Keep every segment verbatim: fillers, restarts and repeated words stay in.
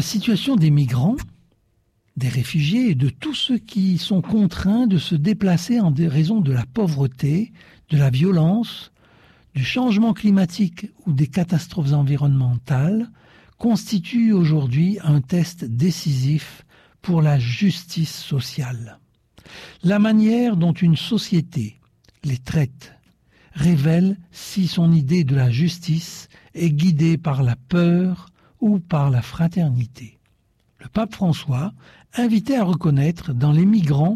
La situation des migrants, des réfugiés et de tous ceux qui sont contraints de se déplacer en raison de la pauvreté, de la violence, du changement climatique ou des catastrophes environnementales constitue aujourd'hui un test décisif pour la justice sociale. La manière dont une société les traite révèle si son idée de la justice est guidée par la peur ou par la fraternité. Le pape François invitait à reconnaître dans les migrants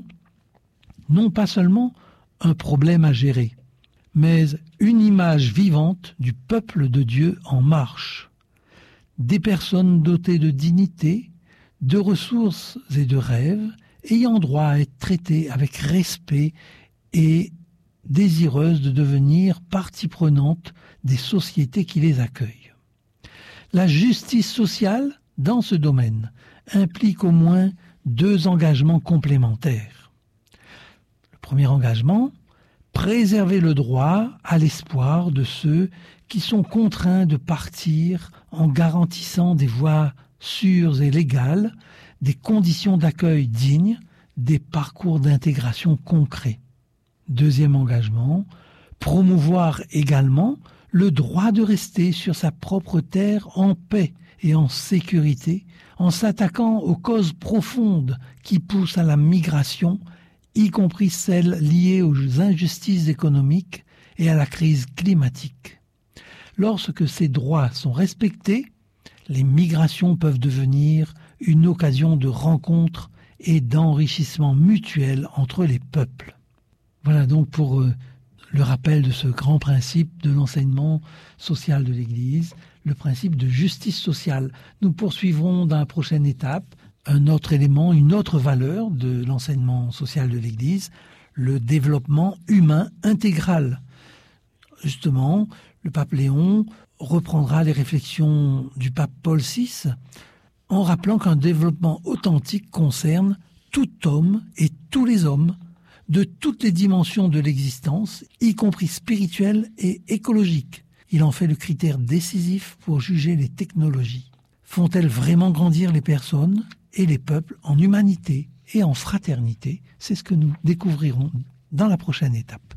non pas seulement un problème à gérer, mais une image vivante du peuple de Dieu en marche. Des personnes dotées de dignité, de ressources et de rêves, ayant droit à être traitées avec respect et désireuses de devenir partie prenante des sociétés qui les accueillent. La justice sociale, dans ce domaine, implique au moins deux engagements complémentaires. Le premier engagement, préserver le droit à l'espoir de ceux qui sont contraints de partir en garantissant des voies sûres et légales, des conditions d'accueil dignes, des parcours d'intégration concrets. Deuxième engagement, promouvoir également le droit de rester sur sa propre terre en paix et en sécurité, en s'attaquant aux causes profondes qui poussent à la migration, y compris celles liées aux injustices économiques et à la crise climatique. Lorsque ces droits sont respectés, les migrations peuvent devenir une occasion de rencontre et d'enrichissement mutuel entre les peuples. Voilà donc pour euh, le rappel de ce grand principe de l'enseignement social de l'Église, le principe de justice sociale. Nous poursuivrons dans la prochaine étape un autre élément, une autre valeur de l'enseignement social de l'Église, le développement humain intégral. Justement, le pape Léon reprendra les réflexions du pape Paul six en rappelant qu'un développement authentique concerne tout homme et tous les hommes de toutes les dimensions de l'existence, y compris spirituelle et écologique. Il en fait le critère décisif pour juger les technologies. Font-elles vraiment grandir les personnes et les peuples en humanité et en fraternité? C'est ce que nous découvrirons dans la prochaine étape.